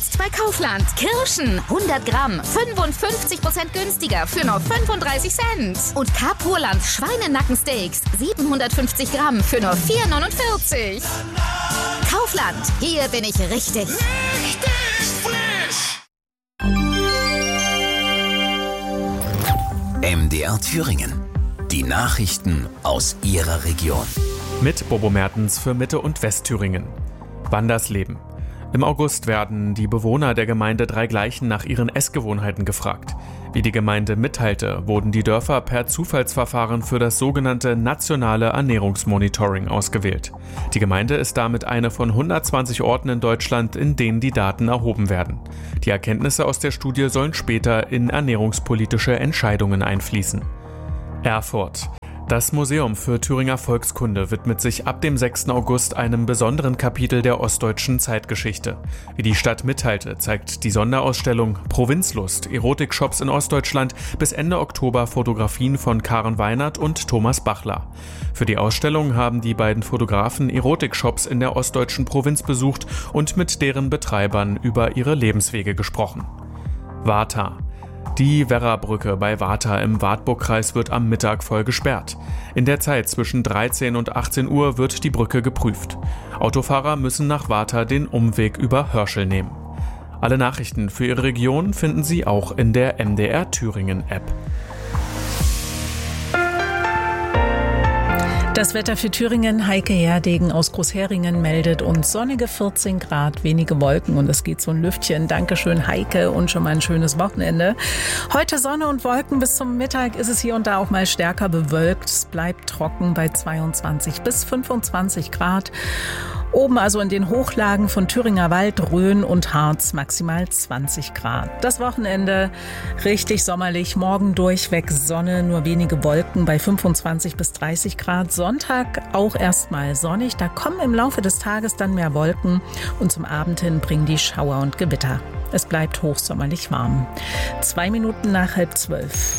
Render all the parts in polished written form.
Jetzt bei Kaufland. Kirschen 100 Gramm, 55% günstiger für nur 35 Cent. Und Kapurland Schweinenackensteaks 750 Gramm für nur 4,49. Kaufland, hier bin ich richtig. Richtig frisch! MDR Thüringen. Die Nachrichten aus Ihrer Region. Mit Bobo Mertens für Mitte- und Westthüringen. Wandersleben. Im August werden die Bewohner der Gemeinde Dreigleichen nach ihren Essgewohnheiten gefragt. Wie die Gemeinde mitteilte, wurden die Dörfer per Zufallsverfahren für das sogenannte nationale Ernährungsmonitoring ausgewählt. Die Gemeinde ist damit eine von 120 Orten in Deutschland, in denen die Daten erhoben werden. Die Erkenntnisse aus der Studie sollen später in ernährungspolitische Entscheidungen einfließen. Erfurt. Das Museum für Thüringer Volkskunde widmet sich ab dem 6. August einem besonderen Kapitel der ostdeutschen Zeitgeschichte. Wie die Stadt mitteilte, zeigt die Sonderausstellung Provinzlust, Erotikshops in Ostdeutschland bis Ende Oktober Fotografien von Karen Weinert und Thomas Bachler. Für die Ausstellung haben die beiden Fotografen Erotikshops in der ostdeutschen Provinz besucht und mit deren Betreibern über ihre Lebenswege gesprochen. Warta. Die Werrabrücke bei Warta im Wartburgkreis wird am Mittag voll gesperrt. In der Zeit zwischen 13 und 18 Uhr wird die Brücke geprüft. Autofahrer müssen nach Warta den Umweg über Hörschel nehmen. Alle Nachrichten für Ihre Region finden Sie auch in der MDR Thüringen App. Das Wetter für Thüringen. Heike Herdegen aus Großheringen meldet uns sonnige 14 Grad, wenige Wolken und es geht so ein Lüftchen. Dankeschön, Heike, und schon mal ein schönes Wochenende. Heute Sonne und Wolken, bis zum Mittag ist es hier und da auch mal stärker bewölkt. Es bleibt trocken bei 22 bis 25 Grad. Oben also in den Hochlagen von Thüringer Wald, Rhön und Harz maximal 20 Grad. Das Wochenende richtig sommerlich, morgen durchweg Sonne, nur wenige Wolken bei 25 bis 30 Grad. Sonntag auch erstmal sonnig, da kommen im Laufe des Tages dann mehr Wolken und zum Abend hin bringen die Schauer und Gewitter. Es bleibt hochsommerlich warm. 2 Minuten nach 11:30.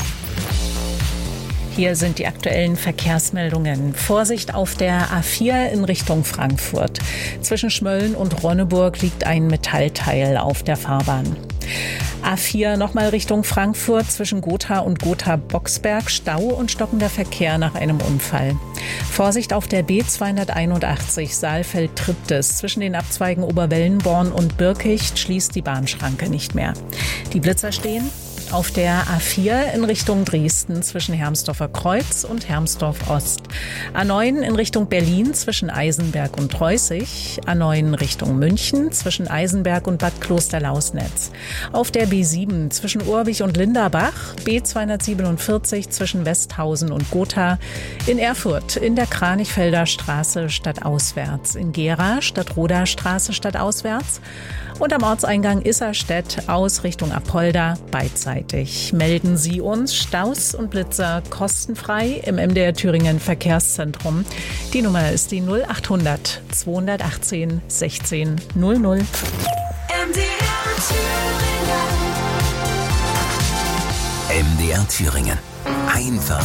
Hier sind die aktuellen Verkehrsmeldungen. Vorsicht auf der A4 in Richtung Frankfurt. Zwischen Schmölln und Ronneburg liegt ein Metallteil auf der Fahrbahn. A4 nochmal Richtung Frankfurt, zwischen Gotha und Gotha-Boxberg, Stau und stockender Verkehr nach einem Unfall. Vorsicht auf der B281 Saalfeld-Triptis. Zwischen den Abzweigen Oberwellenborn und Birkicht schließt die Bahnschranke nicht mehr. Die Blitzer stehen auf der A4 in Richtung Dresden zwischen Hermsdorfer Kreuz und Hermsdorf Ost. A9 in Richtung Berlin zwischen Eisenberg und Treußig. A9 Richtung München zwischen Eisenberg und Bad Klosterlausnetz. Auf der B7 zwischen Urwig und Linderbach. B247 zwischen Westhausen und Gotha. In Erfurt in der Kranichfelder Straße stadtauswärts. In Gera Stadtroder Straße stadtauswärts. Und am Ortseingang Isserstedt aus Richtung Apolda beidseitig. Melden Sie uns Staus und Blitzer kostenfrei im MDR Thüringen Verkehrszentrum. Die Nummer ist die 0800 218 16 00. MDR Thüringen. MDR Thüringen. Einfach